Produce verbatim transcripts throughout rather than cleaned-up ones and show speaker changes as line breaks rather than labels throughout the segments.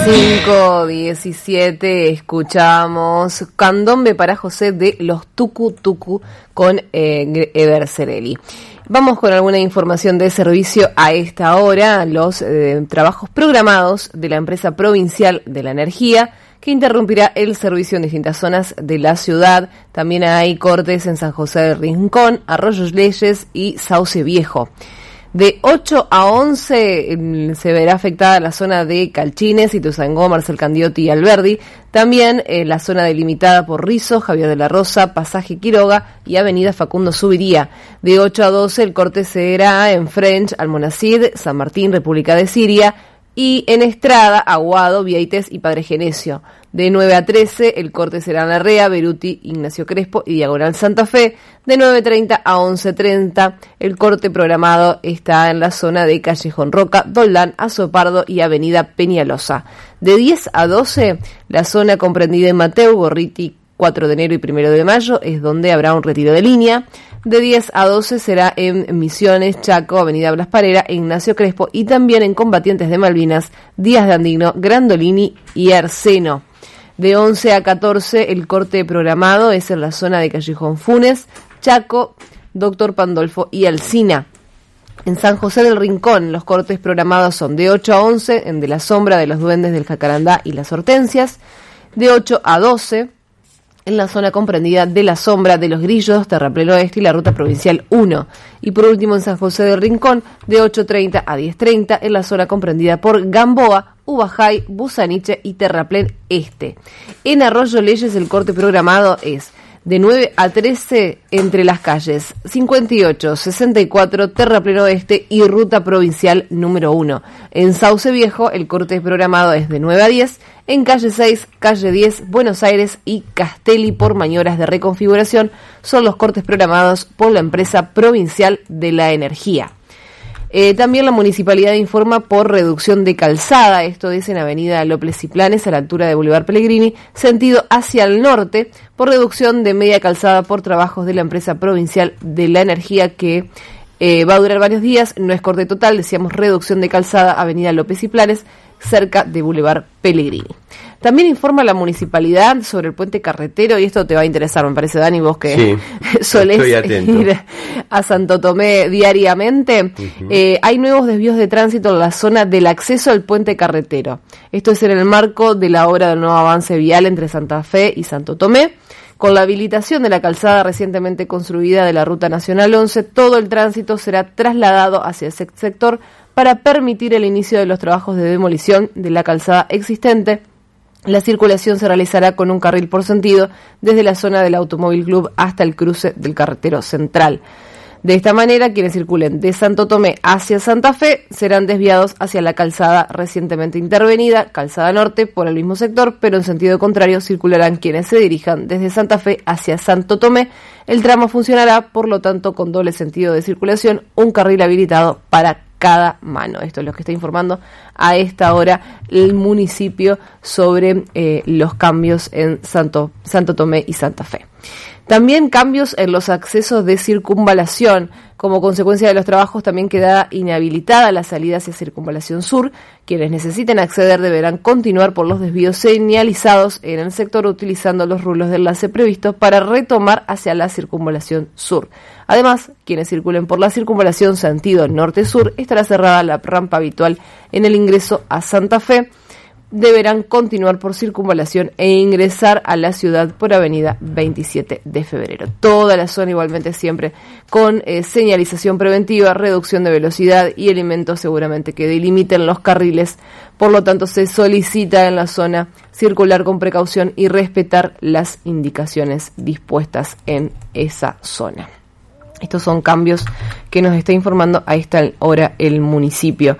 cinco diecisiete escuchamos Candombe para José de los Tucu Tucu con eh, Eder Cerelli. Vamos con alguna información de servicio a esta hora. Los eh, trabajos programados de la empresa provincial de la energía, que interrumpirá el servicio en distintas zonas de la ciudad. También hay cortes en San José del Rincón, Arroyos Leyes y Sauce Viejo. De ocho a once eh, se verá afectada la zona de Calchines, Ituzaingó, Marcel Candioti y Alberdi. También eh, la zona delimitada por Rizo, Javier de la Rosa, Pasaje Quiroga y Avenida Facundo Subiría. De ocho a doce el corte será en French, Almonacid, San Martín, República de Siria, y en Estrada, Aguado, Vieites y Padre Genesio. De nueve a trece el corte será en Larrea, Beruti, Ignacio Crespo y Diagonal Santa Fe. De nueve treinta a once treinta el corte programado está en la zona de Callejón Roca, Doldán, Azopardo y Avenida Peñalosa. De diez a doce la zona comprendida en Mateu, Gorriti, cuatro de enero y primero de mayo es donde habrá un retiro de línea. De diez a doce será en Misiones, Chaco, Avenida Blas Parera, Ignacio Crespo y también en Combatientes de Malvinas, Díaz de Andino, Grandolini y Arseno. De once a catorce el corte programado es en la zona de Callejón Funes, Chaco, Doctor Pandolfo y Alsina. En San José del Rincón los cortes programados son de ocho a once en De la Sombra de los Duendes del Jacarandá y las Hortensias. De ocho a doce en la zona comprendida de La Sombra de los Grillos, Terraplén Oeste y la Ruta Provincial uno. Y por último en San José del Rincón, de ocho treinta a diez treinta en la zona comprendida por Gamboa, Ubajay, Busaniche y Terraplén Este. En Arroyo Leyes el corte programado es de nueve a trece entre las calles cincuenta y ocho, sesenta y cuatro, Terraplén Oeste y Ruta Provincial número uno. En Sauce Viejo el corte programado es de nueve a diez, en calle seis, calle diez, Buenos Aires y Castelli por maniobras de reconfiguración son los cortes programados por la empresa provincial de la energía. Eh, también la municipalidad informa por reducción de calzada, esto es en Avenida López y Planes a la altura de Boulevard Pellegrini, sentido hacia el norte, por reducción de media calzada por trabajos de la empresa provincial de la energía que eh, va a durar varios días, no es corte total, decíamos reducción de calzada, Avenida López y Planes, cerca de Boulevard Pellegrini. También informa la municipalidad sobre el puente carretero, y esto te va a interesar, me parece, Dani, vos que sí, solés ir a Santo Tomé diariamente. Uh-huh. Eh, hay nuevos desvíos de tránsito en la zona del acceso al puente carretero. Esto es en el marco de la obra del nuevo avance vial entre Santa Fe y Santo Tomé. Con la habilitación de la calzada recientemente construida de la Ruta Nacional once, todo el tránsito será trasladado hacia ese sector para permitir el inicio de los trabajos de demolición de la calzada existente. La circulación se realizará con un carril por sentido desde la zona del Automóvil Club hasta el cruce del carretero central. De esta manera, quienes circulen de Santo Tomé hacia Santa Fe serán desviados hacia la calzada recientemente intervenida, calzada norte, por el mismo sector, pero en sentido contrario circularán quienes se dirijan desde Santa Fe hacia Santo Tomé. El tramo funcionará, por lo tanto, con doble sentido de circulación, un carril habilitado para cada mano. Esto es lo que está informando a esta hora el municipio sobre eh, los cambios en Santo, Santo Tomé y Santa Fe. También cambios en los accesos de circunvalación. Como consecuencia de los trabajos también queda inhabilitada la salida hacia Circunvalación Sur. Quienes necesiten acceder deberán continuar por los desvíos señalizados en el sector utilizando los rulos de enlace previstos para retomar hacia la Circunvalación Sur. Además, quienes circulen por la Circunvalación sentido norte-sur estará cerrada la rampa habitual en el ingreso a Santa Fe. Deberán continuar por Circunvalación e ingresar a la ciudad por Avenida veintisiete de febrero. Toda la zona igualmente siempre con eh, señalización preventiva, reducción de velocidad y elementos seguramente que delimiten los carriles. Por lo tanto, se solicita en la zona circular con precaución y respetar las indicaciones dispuestas en esa zona. Estos son cambios que nos está informando a esta hora el municipio.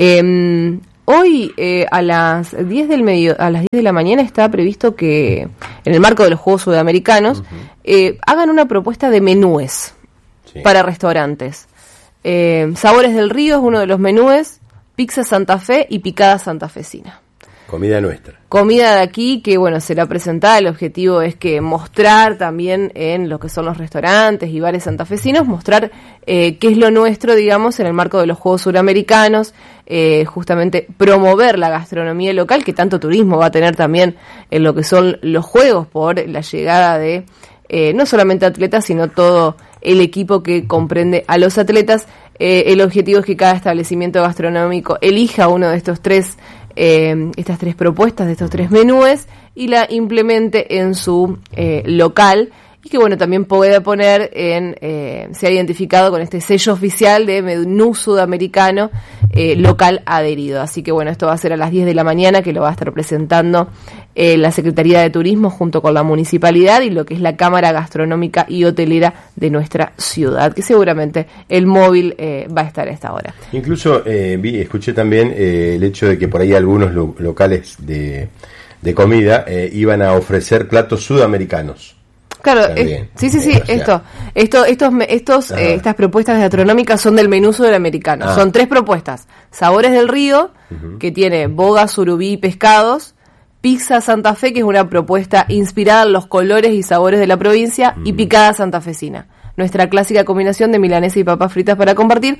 Eh, Hoy eh, a las diez del medio, a las diez de la mañana está previsto que en el marco de los Juegos Sudamericanos uh-huh. eh, hagan una propuesta de menúes sí. para restaurantes. Eh, Sabores del Río es uno de los menúes, pizza Santa Fe y picada santafesina.
Comida nuestra.
Comida de aquí que, bueno, será presentada. El objetivo es que mostrar también en lo que son los restaurantes y bares santafesinos, mostrar eh, qué es lo nuestro, digamos, en el marco de los Juegos Suramericanos, eh, justamente promover la gastronomía local, que tanto turismo va a tener también en lo que son los Juegos por la llegada de eh, no solamente atletas, sino todo el equipo que comprende a los atletas. Eh, el objetivo es que cada establecimiento gastronómico elija uno de estos tres Eh, estas tres propuestas de estos tres menúes y la implemente en su eh, local, y que bueno, también pueda poner en, eh, se ha identificado con este sello oficial de menú sudamericano eh, local adherido. Así que bueno, esto va a ser a las diez de la mañana, que lo va a estar presentando eh, la Secretaría de Turismo junto con la Municipalidad y lo que es la Cámara Gastronómica y Hotelera de nuestra ciudad, que seguramente el móvil eh, va a estar a esta hora.
Incluso eh, vi, escuché también eh, el hecho de que por ahí algunos lo, locales de, de comida eh, iban a ofrecer platos sudamericanos.
Claro, es, sí, sí, sí, eh, o sea, esto, esto, estos, estos, eh, estas propuestas gastronómicas son del menú sudamericano. Ah. Son tres propuestas: Sabores del Río, uh-huh, que tiene boga, surubí y pescados; Pizza Santa Fe, que es una propuesta inspirada en los colores y sabores de la provincia; uh-huh, y Picada Santafesina, nuestra clásica combinación de milanesa y papas fritas para compartir.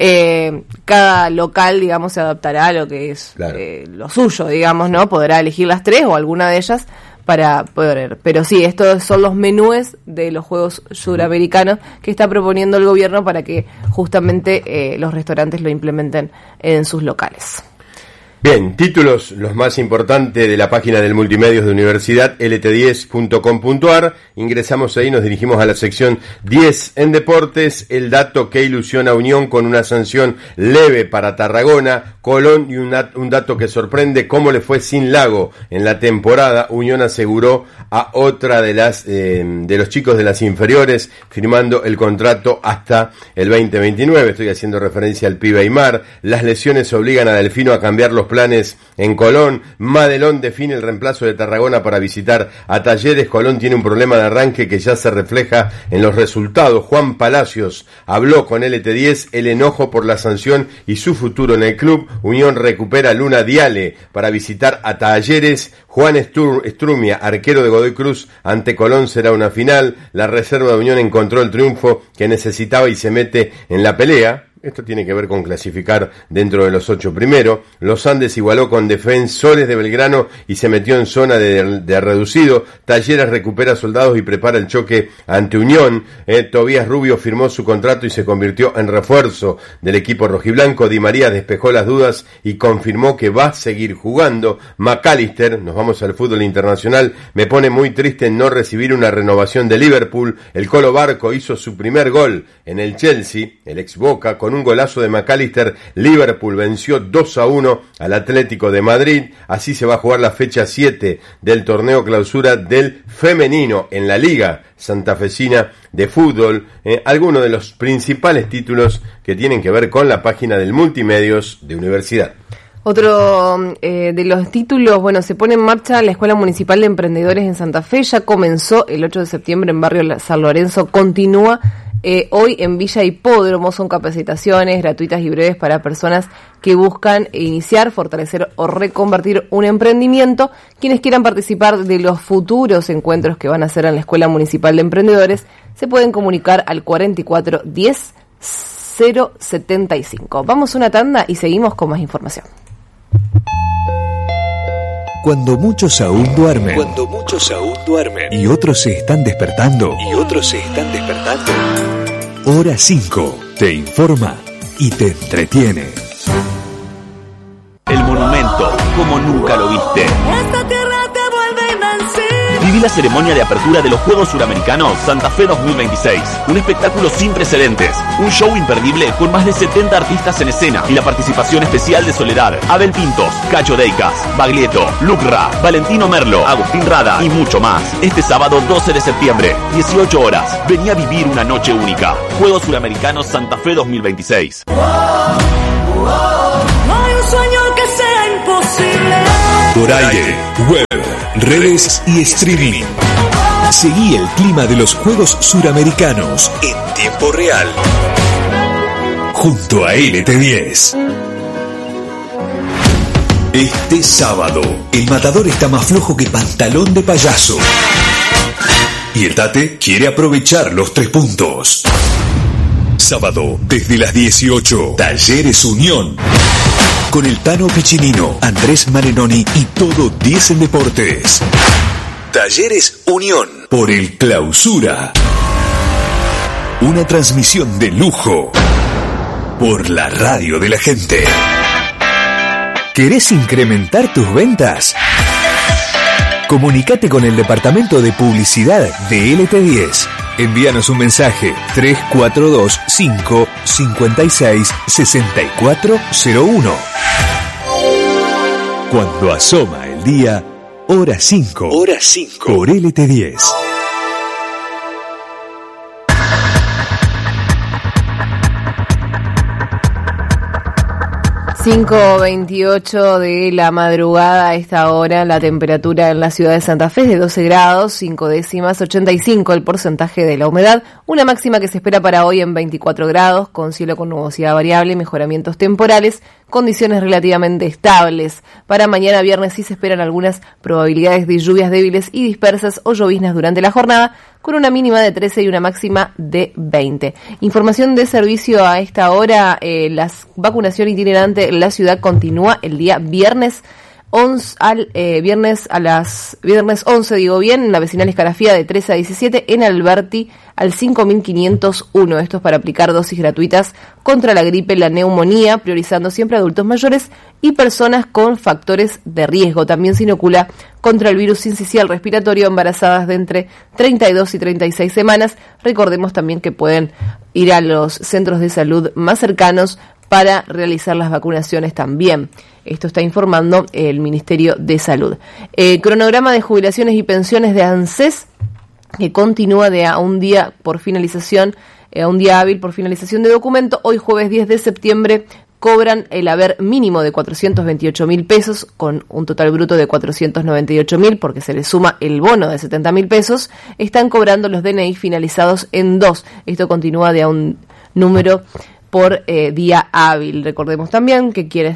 Eh, cada local, digamos, se adaptará a lo que es claro. eh, lo suyo, digamos, ¿no? Podrá elegir las tres o alguna de ellas para poder, pero sí, estos son los menúes de los Juegos Suramericanos que está proponiendo el gobierno para que justamente eh, los restaurantes lo implementen en sus locales.
Bien, títulos los más importantes de la página del Multimedios de Universidad, L T diez punto com punto a r. Ingresamos ahí, nos dirigimos a la sección diez en Deportes. El dato que ilusiona a Unión con una sanción leve para Tarragona, Colón, y un, un dato que sorprende: cómo le fue sin Lago en la temporada. Unión aseguró a otra de las eh, de los chicos de las inferiores, firmando el contrato hasta el veinte veintinueve. Estoy haciendo referencia al pibe Aymar. Las lesiones obligan a Delfino a cambiar los planes en Colón. Madelón define el reemplazo de Tarragona para visitar a Talleres. Colón tiene un problema de arranque que ya se refleja en los resultados. Juan Palacios habló con L T diez, el enojo por la sanción y su futuro en el club. Unión recupera a Luna Diale para visitar a Talleres. Juan Stur- Strumia, arquero de Godoy Cruz, ante Colón será una final. La reserva de Unión encontró el triunfo que necesitaba y se mete en la pelea. Esto tiene que ver con clasificar dentro de los ocho primero. Los Andes igualó con Defensores de Belgrano y se metió en zona de, de reducido. Talleres recupera soldados y prepara el choque ante Unión. Eh, Tobías Rubio firmó su contrato y se convirtió en refuerzo del equipo rojiblanco. Di María despejó las dudas y confirmó que va a seguir jugando. McAllister, nos vamos al fútbol internacional, me pone muy triste no recibir una renovación de Liverpool. El Colo Barco hizo su primer gol en el Chelsea, el ex Boca, con un golazo de McAllister. Liverpool venció dos a uno al Atlético de Madrid. Así se va a jugar la fecha siete del torneo clausura del femenino en la Liga Santafesina de Fútbol. Eh, algunos de los principales títulos que tienen que ver con la página del Multimedios de Universidad.
Otro eh, de los títulos, bueno, se pone en marcha la Escuela Municipal de Emprendedores en Santa Fe. Ya comenzó el ocho de septiembre en Barrio San Lorenzo, continúa Eh, hoy en Villa Hipódromo. Son capacitaciones gratuitas y breves para personas que buscan iniciar, fortalecer o reconvertir un emprendimiento. Quienes quieran participar de los futuros encuentros que van a hacer en la Escuela Municipal de Emprendedores se pueden comunicar al cuarenta y cuatro diez cero setenta y cinco. Vamos a una tanda y seguimos con más información.
Cuando muchos aún duermen,
Cuando muchos aún duermen
y otros se están despertando,
y otros se están despertando,
Hora cinco te informa y te entretiene.
El monumento, como nunca lo viste.
Esta tierra te vuelve invencible.
Viví la ceremonia de apertura de los Juegos Suramericanos Santa Fe dos mil veintiséis. Un espectáculo sin precedentes. Un show imperdible con más de setenta artistas en escena y la participación especial de Soledad, Abel Pintos, Cacho Deicas, Baglietto, Lucra, Valentino Merlo, Agustín Rada y mucho más. Este sábado doce de septiembre, dieciocho horas. Vení a vivir una noche única. Juegos Suramericanos Santa Fe dos mil veintiséis.
No hay un sueño que sea imposible.
Por aire, web, redes y streaming. Seguí el clima de los Juegos Suramericanos en tiempo real. Junto a L T diez. Este sábado, el Matador está más flojo que pantalón de payaso. Y el Tate quiere aprovechar los tres puntos. Sábado, desde las dieciocho, Talleres Unión. Con el Tano Piccinino, Andrés Marenoni y todo diez en Deportes. Talleres Unión, por el Clausura. Una transmisión de lujo, por la radio de la gente. ¿Querés incrementar tus ventas? Comunicate con el departamento de publicidad de L T diez. Envíanos un mensaje tres cuatro dos cinco cinco seis seis cuatro cero uno. Cuando asoma el día, hora cinco.
Hora cinco.
Por L T diez.
cinco veintiocho de la madrugada. A esta hora la temperatura en la ciudad de Santa Fe es de doce grados, cinco décimas, ochenta y cinco el porcentaje de la humedad, una máxima que se espera para hoy en veinticuatro grados, con cielo con nubosidad variable, mejoramientos temporales, condiciones relativamente estables. Para mañana viernes sí se esperan algunas probabilidades de lluvias débiles y dispersas o lloviznas durante la jornada, con una mínima de trece y una máxima de veinte. Información de servicio a esta hora. Eh, la vacunación itinerante en la ciudad continúa el día viernes once, al, eh, viernes a las viernes once, digo bien, en la vecinal Escarafía de trece a diecisiete, en Alberti al cinco mil quinientos uno. Esto es para aplicar dosis gratuitas contra la gripe, la neumonía, priorizando siempre adultos mayores y personas con factores de riesgo. También se inocula contra el virus sincicial respiratorio embarazadas de entre treinta y dos y treinta y seis semanas. Recordemos también que pueden ir a los centros de salud más cercanos para realizar las vacunaciones también. Esto está informando el Ministerio de Salud. El cronograma de jubilaciones y pensiones de ANSES, que continúa de a un día por finalización, a un día hábil por finalización de documento. Hoy jueves diez de septiembre cobran el haber mínimo de cuatrocientos veintiocho mil pesos, con un total bruto de cuatrocientos noventa y ocho mil, porque se le suma el bono de setenta mil pesos. Están cobrando los D N I finalizados en dos. Esto continúa de a un número por eh, día hábil. Recordemos también que quienes